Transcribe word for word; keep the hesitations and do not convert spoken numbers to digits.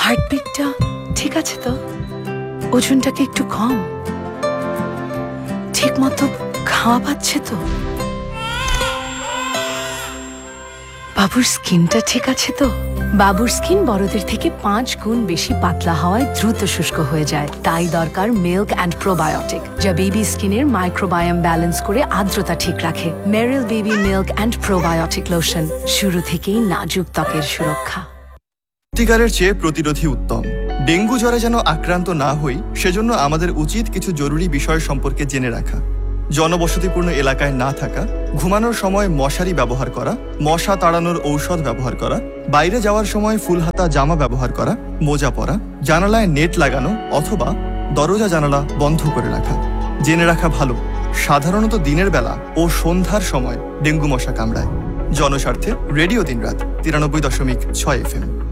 হার্টবিটটা ঠিক আছে তো? ওজনটাকে একটু কম? ঠিক মতো খাওয়া পাচ্ছে তো? বাবুর স্কিনটা ঠিক আছে তো? বাবুর স্কিন বড়দের থেকে পাঁচ গুণ বেশি পাতলা হওয়ায় দ্রুত শুষ্ক হয়ে যায়। তাই দরকার মিল্ক অ্যান্ড প্রোবায়োটিক, যা বেবি স্কিনের মাইক্রোবায়োম ব্যালেন্স করে আর্দ্রতা ঠিক রাখে। মেরিল baby milk and probiotic lotion, শুরু থেকেই নাজুক ত্বকের সুরক্ষা। প্রতিকারের চেয়ে প্রতিরোধী উত্তম। ডেঙ্গু জ্বরে যেন আক্রান্ত না হই, সেজন্য আমাদের উচিত কিছু জরুরি বিষয় সম্পর্কে জেনে রাখা। জনবসতিপূর্ণ এলাকায় না থাকা, ঘুমানোর সময় মশারি ব্যবহার করা, মশা তাড়ানোর ঔষধ ব্যবহার করা, বাইরে যাওয়ার সময় ফুলহাতা জামা ব্যবহার করা, মোজা পরা, জানালায় নেট লাগানো অথবা দরজা জানালা বন্ধ করে রাখা। জেনে রাখা ভালো, সাধারণত দিনের বেলা ও সন্ধ্যার সময় ডেঙ্গু মশা কামড়ায়। জনস্বার্থে রেডিও দিনরাত তিরানব্বই দশমিক ছয় এফ এম।